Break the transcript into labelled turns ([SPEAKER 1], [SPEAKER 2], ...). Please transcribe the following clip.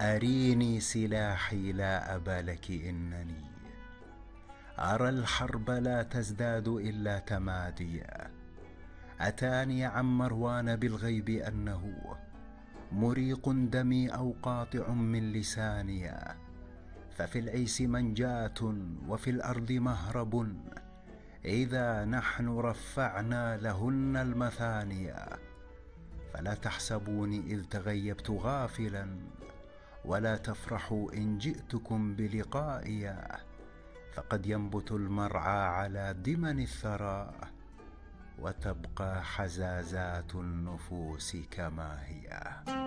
[SPEAKER 1] أريني سلاحي لا أبا لك إنني أرى الحرب لا تزداد إلا تماديا. أتاني عن مروان بالغيب أنه مريق دمي أو قاطع من لساني. ففي العيس منجاة وفي الأرض مهرب إذا نحن رفعنا لهن المثانيا. فلا تحسبوني إذ تغيبت غافلا ولا تفرحوا إن جئتكم بلقائي. فقد ينبت المرعى على دمن الثرى وتبقى حزازات النفوس كما هي.